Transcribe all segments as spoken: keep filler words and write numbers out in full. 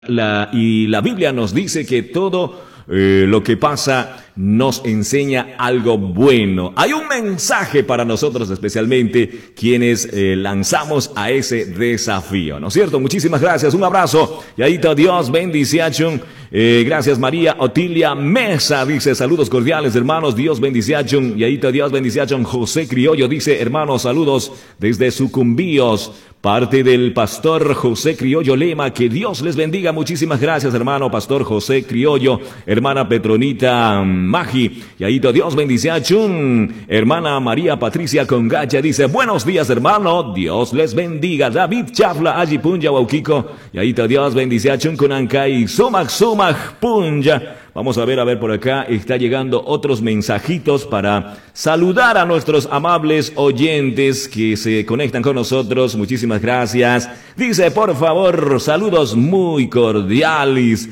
La, y la Biblia nos dice que todo eh, lo que pasa nos enseña algo bueno. Hay un mensaje para nosotros, especialmente quienes eh, lanzamos a ese desafío, ¿no es cierto? Muchísimas gracias, un abrazo. Y ahí está, Dios bendice. Eh, gracias María Otilia Mesa, dice saludos cordiales hermanos, Dios bendice. Y ahí está, Dios bendice. José Criollo dice, hermanos, saludos desde Sucumbíos, parte del pastor José Criollo Lema, que Dios les bendiga. Muchísimas gracias hermano pastor José Criollo, hermana Petronita Magi, y ahí está, Dios bendice. Hermana María Patricia Congacha dice, buenos días hermano, Dios les bendiga. David Chafla allí Punja Wauquico, y ahí está, Dios bendice. Kunankay Sumac Sumac Punja. Vamos a ver, a ver por acá, está llegando otros mensajitos para saludar a nuestros amables oyentes que se conectan con nosotros. Muchísimas gracias. Dice, por favor, saludos muy cordiales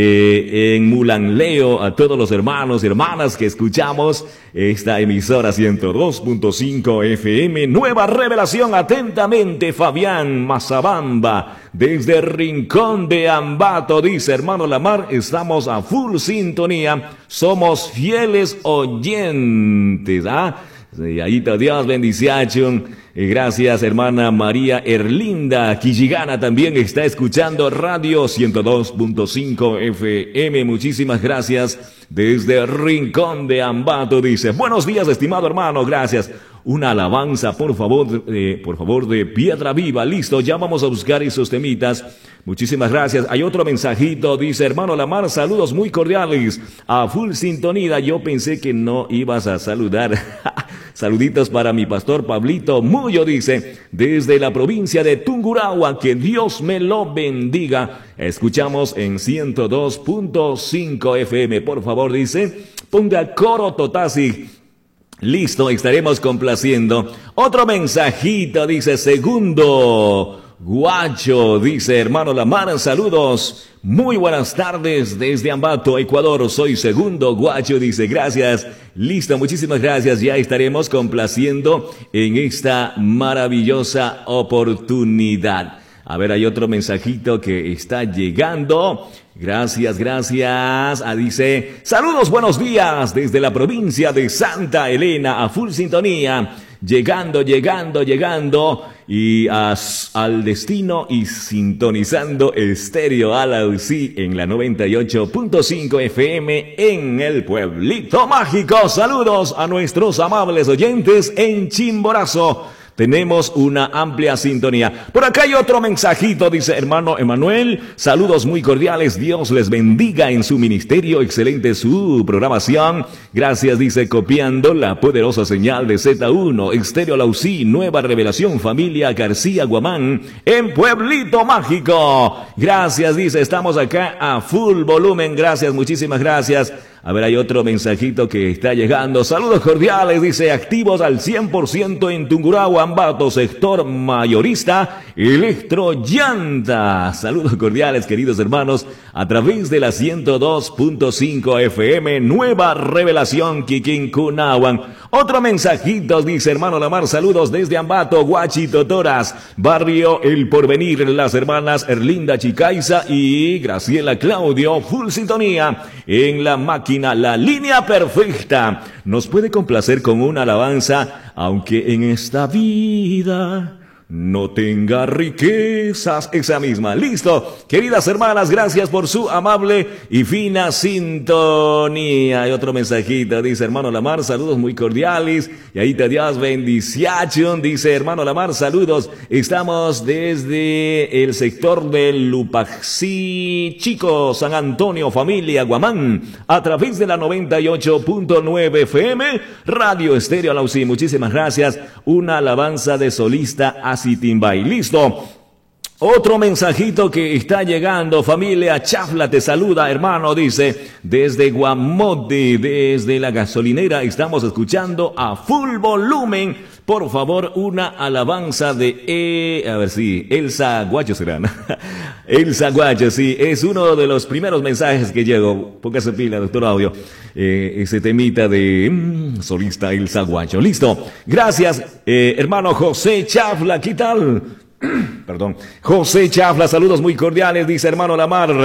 eh, en Mulanleo a todos los hermanos y hermanas que escuchamos esta emisora ciento dos punto cinco F M. Nueva revelación, atentamente, Fabián Mazabamba, desde Rincón de Ambato, dice, hermano Lamar, estamos a full sintonía, somos fieles oyentes, ¿ah? Y ahí está, Dios bendición. Gracias, hermana María Erlinda Quilligana, también está escuchando Radio ciento dos punto cinco F M. Muchísimas gracias desde Rincón de Ambato, dice, buenos días, estimado hermano, gracias. Una alabanza, por favor, eh, por favor, de Piedra Viva. Listo, ya vamos a buscar esos temitas. Muchísimas gracias. Hay otro mensajito, dice, hermano Lamar, saludos muy cordiales, a full sintonía. Yo pensé que no ibas a saludar. Saluditos para mi pastor Pablito Muyo, dice, desde la provincia de Tungurahua, que Dios me lo bendiga. Escuchamos en ciento dos punto cinco F M. Por favor, dice, ponga coro Totasi. Listo, estaremos complaciendo. Otro mensajito, dice, segundo Guacho, dice, hermano Lamar, saludos, muy buenas tardes desde Ambato, Ecuador, soy Segundo Guacho, dice, gracias. Listo, muchísimas gracias, ya estaremos complaciendo en esta maravillosa oportunidad. A ver, hay otro mensajito que está llegando. Gracias, gracias. Ah, dice, saludos, buenos días desde la provincia de Santa Elena, a full sintonía. Llegando, llegando, llegando y a, al destino y sintonizando Estéreo Alausí en la noventa y ocho punto cinco F M en el Pueblito Mágico. Saludos a nuestros amables oyentes en Chimborazo. Tenemos una amplia sintonía. Por acá hay otro mensajito, dice, hermano Emanuel, saludos muy cordiales, Dios les bendiga en su ministerio, excelente su programación. Gracias, dice, copiando la poderosa señal de Z uno, Estéreo Alausí, Nueva Revelación, familia García Guamán, en Pueblito Mágico. Gracias, dice, estamos acá a full volumen, gracias, muchísimas gracias. A ver, hay otro mensajito que está llegando. Saludos cordiales, dice, activos al cien por ciento en Tungurahua, Ambato, sector mayorista, Electrollanta. Saludos cordiales, queridos hermanos, a través de la ciento dos punto cinco F M, Nueva Revelación, Quiquincunahuan. Otro mensajito, dice, hermano Lamar, saludos desde Ambato, Huachitotoras, barrio El Porvenir, las hermanas Erlinda Chicaiza y Graciela Claudio, full sintonía en la máquina, la línea perfecta. Nos puede complacer con una alabanza, aunque en esta vida no tenga riquezas, esa misma. Listo, queridas hermanas, gracias por su amable y fina sintonía. Hay otro mensajito, dice, hermano Lamar, saludos muy cordiales, y ahí te Dios bendición, dice, hermano Lamar, saludos, estamos desde el sector del Lupaxí Chico, San Antonio, familia Guamán, a través de la noventa y ocho punto nueve F M, Radio Estéreo Alausí. Muchísimas gracias. Una alabanza de solista a Sitimbay. Listo. Otro mensajito que está llegando, familia Chafla te saluda, hermano, dice, desde Guamote, desde la gasolinera, estamos escuchando a full volumen. Por favor, una alabanza de, eh, a ver si, Elsa Guacho será, ¿no? Elsa Guacho, sí, es uno de los primeros mensajes que llegó. Póngase pila, doctor Audio, eh, ese temita de mmm, solista Elsa Guacho. Listo, gracias, eh, hermano José Chafla, ¿qué tal? Perdón. José Chafla, saludos muy cordiales, dice hermano Lamar.